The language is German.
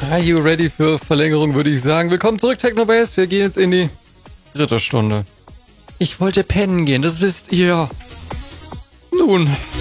Are you ready für Verlängerung, würde ich sagen. Willkommen zurück, Technobase. Wir gehen jetzt in die 3. Stunde. Ich wollte pennen gehen, das wisst ihr. Nun...